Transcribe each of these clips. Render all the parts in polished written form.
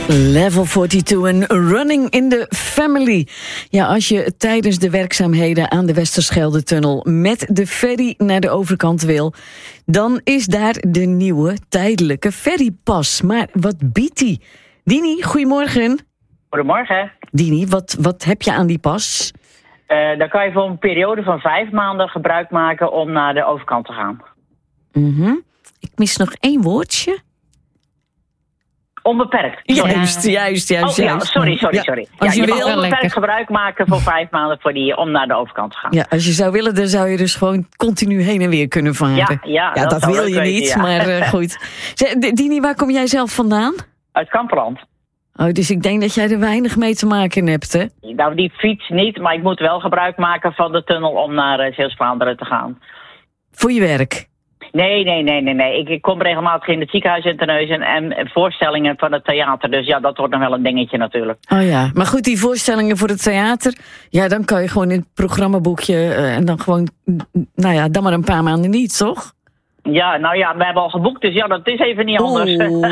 Level 42 en Running in the Family. Ja, als je tijdens de werkzaamheden aan de Westerschelde-tunnel met de ferry naar de overkant wil, dan is daar de nieuwe tijdelijke ferrypas. Maar wat biedt die? Dini, goedemorgen. Goedemorgen. Dini, wat heb je aan die pas? Dan kan je voor een periode van 5 maanden gebruik maken om naar de overkant te gaan. Ik mis nog 1 woordje. Onbeperkt. Juist. Ja, sorry. Als je je wil, mag onbeperkt gebruik maken voor 5 maanden om naar de overkant te gaan. Ja, als je zou willen, dan zou je dus gewoon continu heen en weer kunnen varen. Ja, dat wil je niet, maar goed. Dini, waar kom jij zelf vandaan? Uit Kamperland. Oh, dus ik denk dat jij er weinig mee te maken hebt, hè? Nou, die fiets niet, maar ik moet wel gebruik maken van de tunnel om naar Zeeuws-Vlaanderen te gaan. Voor je werk? Nee. Ik kom regelmatig in het ziekenhuis in Terneuzen en voorstellingen van het theater. Dus ja, dat wordt nog wel een dingetje natuurlijk. Oh ja, maar goed, die voorstellingen voor het theater, ja, dan kan je gewoon in het programmaboekje en dan gewoon, dan maar een paar maanden niet, toch? Ja, we hebben al geboekt, dus ja, dat is even niet anders.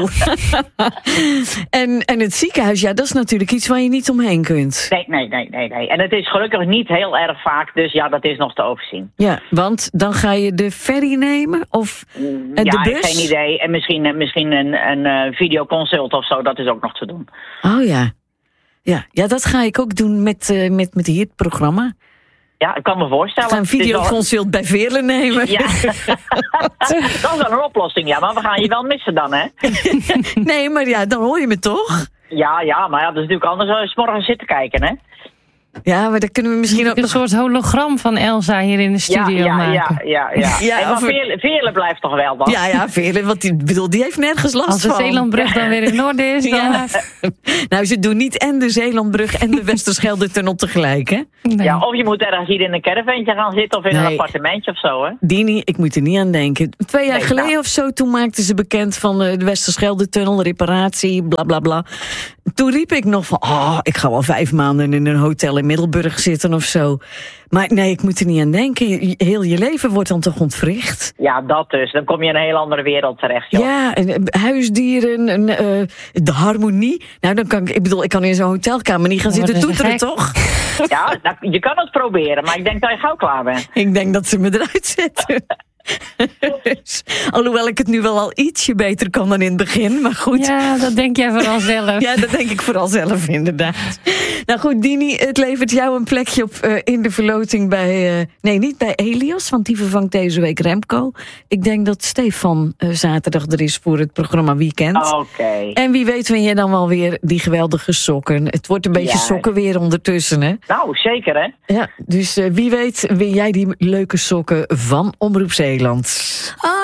En het ziekenhuis, ja, dat is natuurlijk iets waar je niet omheen kunt. Nee. En het is gelukkig niet heel erg vaak, dus ja, dat is nog te overzien. Ja, want dan ga je de ferry nemen of de bus? Geen idee. En misschien een videoconsult of zo, dat is ook nog te doen. Oh ja. Ja, dat ga ik ook doen met het programma. Ja, ik kan me voorstellen. We gaan een videoconsult bij Veerle nemen. Ja, dat is wel een oplossing, ja. Maar we gaan je wel missen dan, hè? Nee, maar ja, dan hoor je me toch? Ja, maar ja, dat is natuurlijk anders als je 's morgens zit te kijken, hè? Ja, maar dan kunnen we misschien ook een soort hologram van Elsa hier in de studio maken. Ja. Maar Veerle blijft toch wel dan? Ja, Veerle, want die heeft nergens last van. Als de Zeelandbrug dan weer in orde is, dan... Ja. Nou, ze doen niet en de Zeelandbrug en de Westerschelde-tunnel tegelijk, hè? Nee. Ja, of je moet ergens hier in een caravantje gaan zitten of in een appartementje of zo, hè? Dini, ik moet er niet aan denken. 2 jaar geleden of zo, toen maakten ze bekend van de Westerschelde-tunnel, reparatie, bla bla bla. Toen riep ik nog van, ik ga wel 5 maanden in een hotel in Middelburg zitten of zo. Maar nee, ik moet er niet aan denken. Heel je leven wordt dan toch ontwricht? Ja, dat dus. Dan kom je in een heel andere wereld terecht, joh. Ja, huisdieren, de harmonie. Nou, dan ik kan in zo'n hotelkamer niet gaan zitten toeteren, toch? Ja, je kan het proberen, maar ik denk dat je gauw klaar bent. Ik denk dat ze me eruit zetten. Alhoewel ik het nu wel al ietsje beter kan dan in het begin, maar goed. Ja, dat denk jij vooral zelf. Ja, dat denk ik vooral zelf, inderdaad. Nou goed, Dini, het levert jou een plekje op in de verloting bij... nee, niet bij Elias, want die vervangt deze week Remco. Ik denk dat Stefan zaterdag er is voor het programma Weekend. Oké. En wie weet win je dan wel weer die geweldige sokken. Het wordt een beetje sokkenweer ondertussen, hè? Nou, zeker, hè? Ja, dus wie weet win jij die leuke sokken van Omroep Zeeland.